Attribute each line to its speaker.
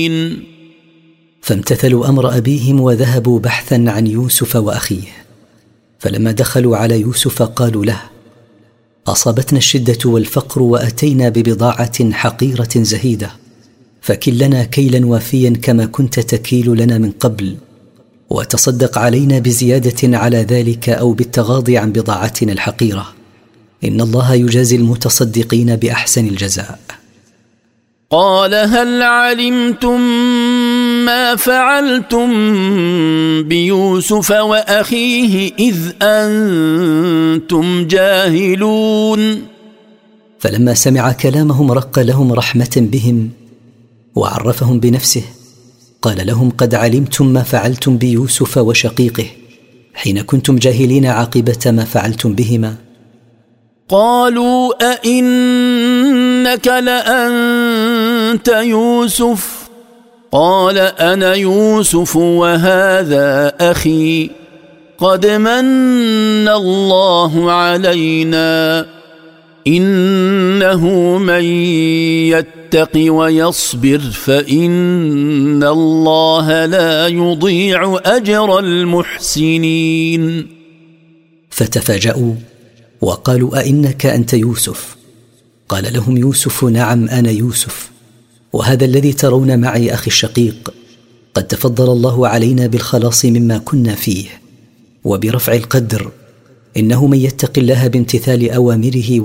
Speaker 1: فامتثلوا أمر أبيهم وذهبوا بحثا عن يوسف وأخيه. فلما دخلوا على يوسف قالوا له: أصابتنا الشدة والفقر وأتينا ببضاعة حقيرة زهيدة، فكل لنا كيلا وافيا كما كنت تكيل لنا من قبل، وتصدق علينا بزيادة على ذلك أو بالتغاضي عن بضاعتنا الحقيرة، إن الله يجازي المتصدقين بأحسن الجزاء.
Speaker 2: قال: هل علمتم ما فعلتم بيوسف وأخيه إذ أنتم جاهلون؟
Speaker 1: فلما سمع كلامهم رق لهم رحمة بهم وعرفهم بنفسه، قال لهم: قد علمتم ما فعلتم بيوسف وشقيقه حين كنتم جاهلين عاقبة ما فعلتم بهما.
Speaker 2: قالوا: أئنك لأنت يوسف؟ قال: أنا يوسف وهذا أخي، قد من الله علينا، إنه من يتق ويصبر فإن الله لا يضيع أجر المحسنين.
Speaker 1: فتفاجأوا وقالوا: أئنك أنت يوسف؟ قال لهم يوسف: نعم أنا يوسف، وهذا الذي ترون معي أخي الشقيق، قد تفضل الله علينا بالخلاص مما كنا فيه وبرفع القدر، إنه من يتق الله بامتثال أوامره